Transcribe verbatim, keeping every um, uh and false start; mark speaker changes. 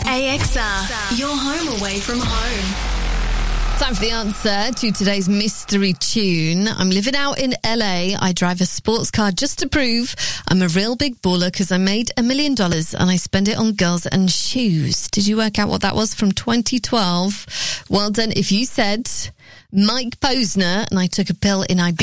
Speaker 1: A X R, your home away from home.
Speaker 2: Time for the answer to today's mystery tune. I'm living out in L A. I drive a sports car just to prove I'm a real big baller because I made a million dollars and I spend it on girls and shoes. Did you work out what that was from twenty twelve? Well done if you said Mike Posner and I took a pill in Ibiza.